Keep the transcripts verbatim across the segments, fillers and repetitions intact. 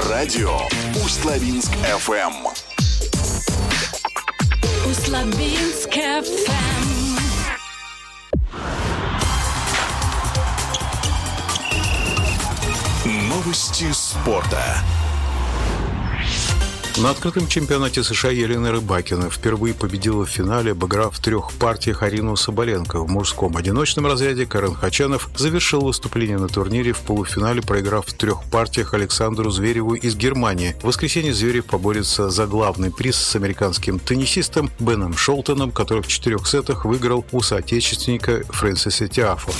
Радио Усть-Лабинск-эф эм. Усть-Лабинск-эф эм. Новости спорта. На открытом чемпионате США Елена Рыбакина впервые победила в финале, обыграв в трех партиях Арину Соболенко. В мужском одиночном разряде Карен Хачанов завершил выступление на турнире в полуфинале, проиграв в трех партиях Александру Звереву из Германии. В воскресенье Зверев поборется за главный приз с американским теннисистом Беном Шолтоном, который в четырех сетах выиграл у соотечественника Фрэнсиса Тиафо.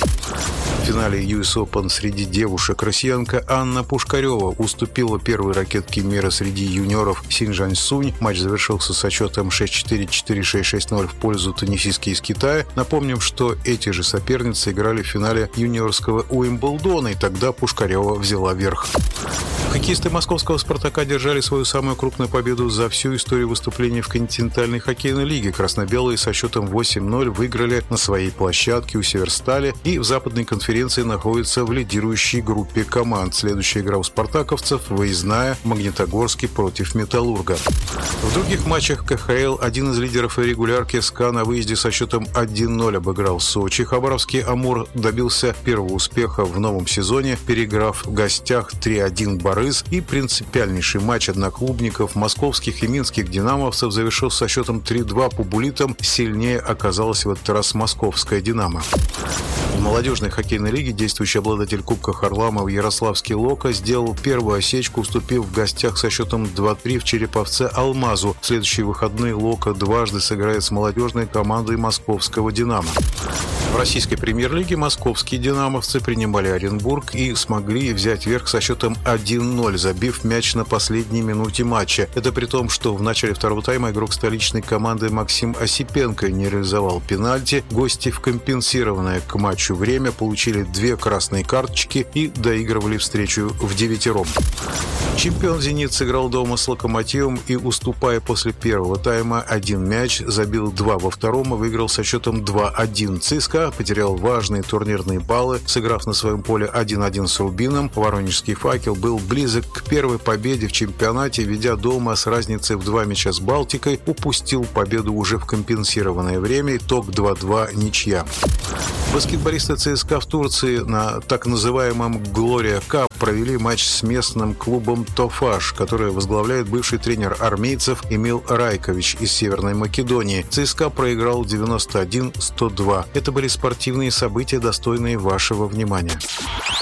В финале ю эс Open среди девушек россиянка Анна Пушкарева уступила первой ракетке мира среди юниоров Синь Жань-Сунь. Матч завершился со счетом шесть четыре, четыре шесть, шесть ноль в пользу теннисистки из Китая. Напомним, что эти же соперницы играли в финале юниорского Уимблдона, и тогда Пушкарева взяла верх. Хоккеисты московского «Спартака» держали свою самую крупную победу за всю историю выступлений в континентальной хоккейной лиге. Красно-белые со счетом восемь ноль выиграли на своей площадке у Северстали и в западной конференции находятся в лидирующей группе команд. Следующая игра у спартаковцев – выездная в Магнитогорске против «Металлурга». В других матчах ка ха эл один из лидеров регулярки СКА на выезде со счетом один ноль обыграл Сочи. Хабаровский «Амур» добился первого успеха в новом сезоне, переиграв в гостях три один Борис, и принципиальнейший матч одноклубников московских и минских «Динамовцев» завершился со счетом три два по буллитам. Сильнее оказалась в этот раз московская «Динамо». В молодежной хоккейной лиге действующий обладатель Кубка Харламова Ярославский «Локо» сделал первую осечку, уступив в гостях со счетом два три в Череповце «Алмазу». В следующие выходные «Локо» дважды сыграет с молодежной командой московского «Динамо». В российской премьер-лиге московские «Динамовцы» принимали Оренбург и смогли взять верх со счетом один ноль, забив мяч на последней минуте матча. Это при том, что в начале второго тайма игрок столичной команды Максим Осипенко не реализовал пенальти. Гости в компенсированное к матчу время получили две красные карточки и доигрывали встречу в девятером. Чемпион «Зенит» сыграл дома с «Локомотивом» и, уступая после первого тайма один мяч, забил два во втором и выиграл со счетом два один. ЦСКА потерял важные турнирные баллы, сыграв на своем поле один один с «Рубином». Воронежский «Факел» был близок к первой победе в чемпионате, ведя дома с разницей в два мяча с «Балтикой», упустил победу уже в компенсированное время. Итог два два, ничья. Баскетболисты ЦСКА в Турции на так называемом «Глория Кап» провели матч с местным клубом «Тофаш», который возглавляет бывший тренер армейцев Эмил Райкович из Северной Македонии. ЦСКА проиграл девяносто один сто два. Это были спортивные события, достойные вашего внимания.